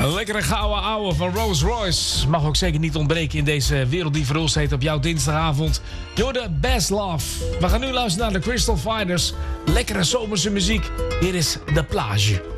Een lekkere gouden ouwe van Rolls Royce. Mag ook zeker niet ontbreken in deze wereld die verhulst heet op jouw dinsdagavond. You're the best love. We gaan nu luisteren naar de Crystal Fighters. Lekkere zomerse muziek. Hier is De Plage.